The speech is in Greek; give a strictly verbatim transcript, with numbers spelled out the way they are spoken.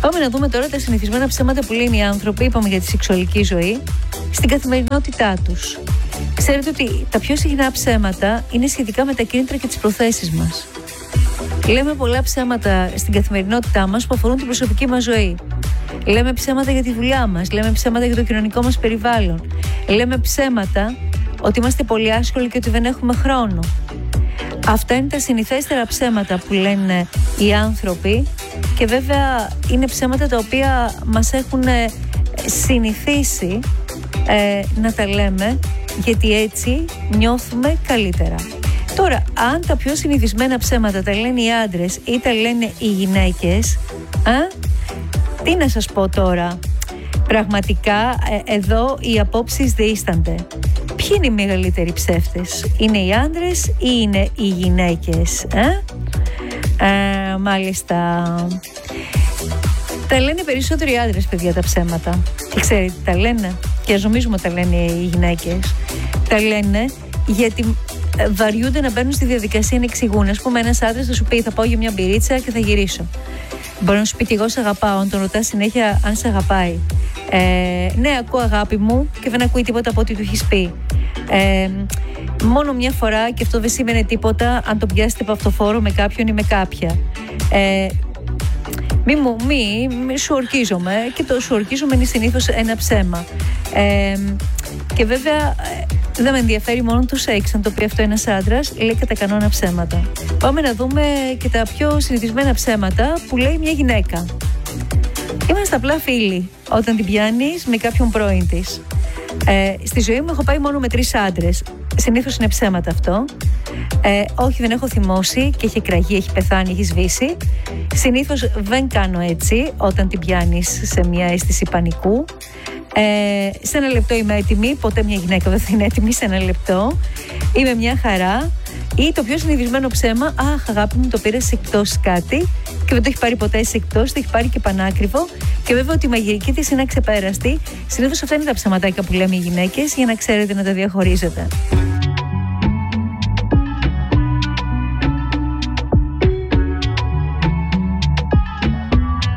Πάμε να δούμε τώρα τα συνηθισμένα ψέματα που λένε οι άνθρωποι, είπαμε για τη σεξουαλική ζωή, στην καθημερινότητά τους. Ξέρετε ότι τα πιο συχνά ψέματα είναι σχετικά με τα κίνητρα και τις προθέσεις μας. Λέμε πολλά ψέματα στην καθημερινότητά μας που αφορούν την προσωπική μας ζωή. Λέμε ψέματα για τη δουλειά μας, λέμε ψέματα για το κοινωνικό μας περιβάλλον. Λέμε ψέματα ότι είμαστε πολύ άσχολοι και ότι δεν έχουμε χρόνο. Αυτά είναι τα συνηθέστερα ψέματα που λένε οι άνθρωποι και βέβαια είναι ψέματα τα οποία μας έχουν συνηθίσει ε, να τα λέμε, γιατί έτσι νιώθουμε καλύτερα. Τώρα, αν τα πιο συνηθισμένα ψέματα τα λένε οι άντρες ή τα λένε οι γυναίκες, α, τι να σας πω τώρα, πραγματικά ε, εδώ οι απόψεις διήστανται. Ποιοι είναι οι μεγαλύτεροι ψεύτες, είναι οι άντρες ή είναι οι γυναίκες? Ε? Ε, μάλιστα, τα λένε περισσότερο οι άντρες, παιδιά, τα ψέματα. Και ξέρετε τα λένε, και ας νομίζουμε τα λένε οι γυναίκες. Τα λένε γιατί βαριούνται να μπαίνουν στη διαδικασία να εξηγούν. Ας πούμε, ένας άντρας θα σου πει: θα πάω για μια μπυρίτσα και θα γυρίσω. Μπορεί να σου πει: και εγώ σε αγαπάω. Αν τον ρωτάς συνέχεια αν σε αγαπάει, ε, ναι, ακούω αγάπη μου, και δεν ακούει τίποτα από ό,τι του έχεις πει. Ε, μόνο μια φορά, και αυτό δεν σημαίνει τίποτα αν το πιάσετε παυτοφόρο με κάποιον ή με κάποια. Ε, μη, μου, μη, μη σου ορκίζομαι, και το σου ορκίζομαι είναι συνήθως ένα ψέμα. Ε, και βέβαια δεν με ενδιαφέρει μόνο το σεξ. Αν το πει αυτό ένας άντρας, λέει κατά κανόνα ψέματα. Πάμε να δούμε και τα πιο συνηθισμένα ψέματα που λέει μια γυναίκα. Είμαστε απλά φίλοι όταν την πιάνεις με κάποιον πρώην της. Ε, στη ζωή μου έχω πάει μόνο με τρεις άντρες. Συνήθως είναι ψέματα αυτό. Ε, όχι, δεν έχω θυμώσει και έχει εκραγεί, έχει πεθάνει, έχει σβήσει. Συνήθως δεν κάνω έτσι όταν την πιάνεις σε μια αίσθηση πανικού. Ε, σε ένα λεπτό είμαι έτοιμη. Ποτέ μια γυναίκα δεν θα είναι έτοιμη σε ένα λεπτό. Είμαι μια χαρά. Ή το πιο συνηθισμένο ψέμα: αχ, αγάπη μου, το πήρε σε εκτός κάτι, και δεν το έχει πάρει ποτέ σε εκτός, το έχει πάρει και πανάκριβο. Και βέβαια ότι η μαγειρική της είναι αξεπέραστη. Συνήθως αυτά είναι τα ψεματάκια που λέμε οι γυναίκες, για να ξέρετε να τα διαχωρίζετε.